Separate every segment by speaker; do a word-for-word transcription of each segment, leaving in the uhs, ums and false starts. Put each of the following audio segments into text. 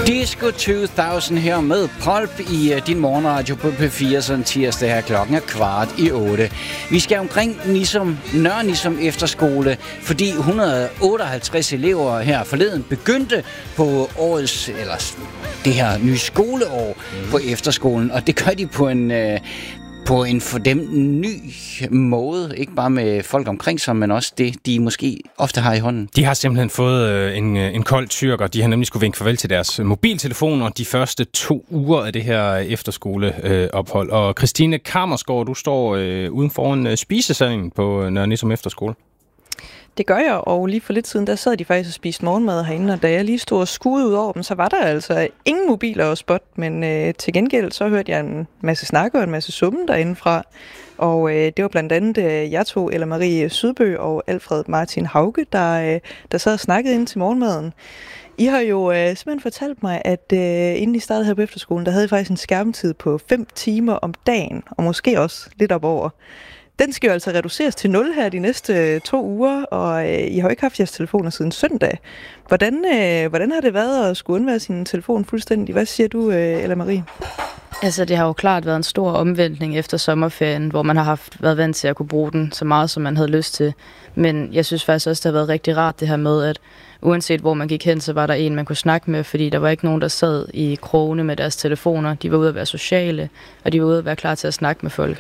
Speaker 1: Disco to tusind her med Pulp i uh, din morgenradio på P fire sådan tirsdag her. Klokken er kvart i otte. Vi skal omkring Nissum, Nørre Nissum Efterskole, fordi et hundrede og otteoghalvtreds elever her forleden begyndte på årets, eller det her nye skoleår mm. på efterskolen, og det gør de på en... Uh, på en for dem ny måde, ikke bare med folk omkring sig, men også det, de måske ofte har i hånden.
Speaker 2: De har simpelthen fået øh, en, en kold tyrker. De har nemlig skulle vinke farvel til deres mobiltelefoner de første to uger af det her efterskoleophold. Øh, og Christine Kammersgaard, du står øh, uden foran øh, spisesalen på Nørre Nissum Efterskole.
Speaker 3: Det gør jeg, og lige for lidt siden, der sad de faktisk og spiste morgenmad herinde, og da jeg lige stod og skuede ud over dem, så var der altså ingen mobiler og spot, men øh, til gengæld så hørte jeg en masse snak og en masse summen derindefra, og øh, det var blandt andet øh, jeg to, Ella Marie Sydbø og Alfred Martin Hauge, der, øh, der sad og snakkede ind til morgenmaden. I har jo øh, simpelthen fortalt mig, at øh, inden I startede her på efterskolen, der havde I faktisk en skærmtid på fem timer om dagen, og måske også lidt op over. Den skal jo altså reduceres til nul her de næste to uger, og øh, I har jo ikke haft jeres telefoner siden søndag. Hvordan, øh, hvordan har det været at skulle undvære sin telefon fuldstændig? Hvad siger du, øh, Ella Marie?
Speaker 4: Altså, det har jo klart været en stor omvæltning efter sommerferien, hvor man har haft været vant til at kunne bruge den så meget, som man havde lyst til. Men jeg synes faktisk også, det har været rigtig rart det her med, at uanset hvor man gik hen, så var der en, man kunne snakke med, fordi der var ikke nogen, der sad i krogene med deres telefoner. De var ude at være sociale, og de var ude at være klar til at snakke med folk.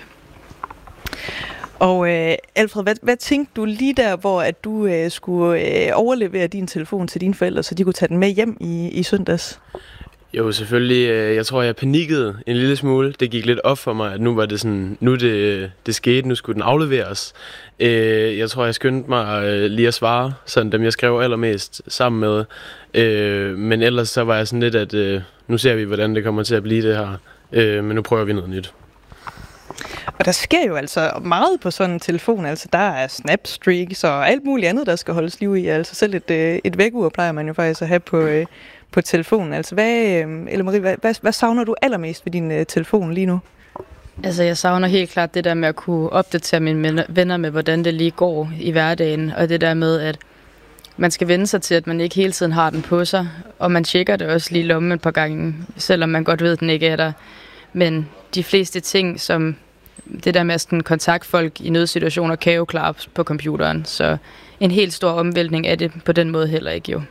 Speaker 3: Og øh, Alfred, hvad, hvad tænkte du lige der, hvor at du øh, skulle øh, overlevere din telefon til dine forældre, så de kunne tage den med hjem i, i søndags?
Speaker 5: Jo, selvfølgelig. Øh, jeg tror, jeg panikkede en lille smule. Det gik lidt op for mig, at nu var det sådan, nu det, det skete, nu skulle den afleveres. Øh, jeg tror, jeg skyndte mig øh, lige at svare, sådan dem jeg skrev allermest sammen med. Øh, men ellers så var jeg sådan lidt, at øh, nu ser vi, hvordan det kommer til at blive det her. Øh, men nu prøver vi noget nyt.
Speaker 3: Og der sker jo altså meget på sådan en telefon. Altså, der er snapstreaks og alt muligt andet, der skal holdes liv i. Altså selv et, et vækkeur plejer man jo faktisk at have på, på telefonen. Altså, hvad, Ella Marie, hvad, hvad, hvad savner du allermest ved din uh, telefon lige nu?
Speaker 4: Altså, jeg savner helt klart det der med at kunne opdatere mine venner med, hvordan det lige går i hverdagen. Og det der med, at man skal vende sig til, at man ikke hele tiden har den på sig. Og man tjekker det også lige lommen et par gange, selvom man godt ved, at den ikke er der. Men de fleste ting, som det der med at kontakte folk i nødsituationer, kan jo klare på computeren. Så en helt stor omvæltning er det på den måde heller ikke jo.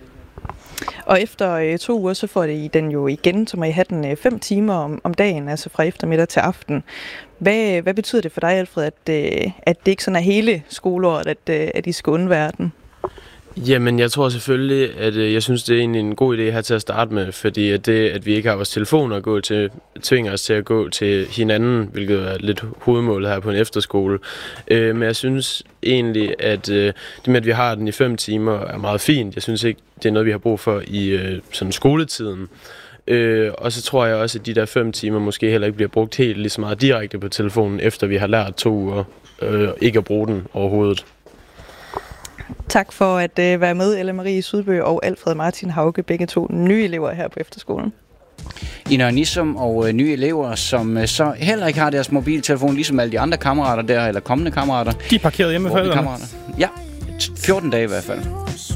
Speaker 3: Og efter øh, to uger, så får I den jo igen, så må I have den øh, fem timer om, om dagen, altså fra eftermiddag til aften. Hvad, hvad betyder det for dig, Alfred, at, øh, at det ikke sådan er hele skoleåret, at, øh, at I skal undvære den?
Speaker 5: Jamen, jeg tror selvfølgelig, at øh, jeg synes, det er egentlig en god idé her til at starte med, fordi at det, at vi ikke har vores telefoner at gå til, tvinger os til at gå til hinanden, hvilket er lidt hovedmålet her på en efterskole. Øh, men jeg synes egentlig, at øh, det med, at vi har den i fem timer, er meget fint. Jeg synes ikke, det er noget, vi har brug for i øh, sådan skoletiden. Øh, og så tror jeg også, at de der fem timer måske heller ikke bliver brugt helt lige så meget direkte på telefonen, efter vi har lært to uger øh, ikke at bruge den overhovedet.
Speaker 3: Tak for at øh, være med, Ella Marie Sydbø og Alfred Martin Hauge, begge to nye elever her på efterskolen.
Speaker 1: I Nørre Nissum og øh, nye elever, som øh, så heller ikke har deres mobiltelefon, ligesom alle de andre kammerater der, eller kommende kammerater.
Speaker 2: De er parkeret hjemme med forældrene.
Speaker 1: Ja, fjorten dage i hvert fald.